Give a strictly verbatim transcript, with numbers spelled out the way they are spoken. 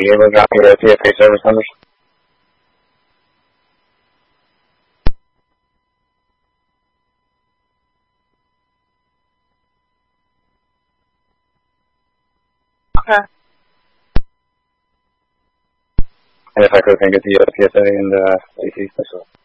you able to drop me the T F A service numbers? Okay. And if I could, can I get the uh, P S A and uh, A C special?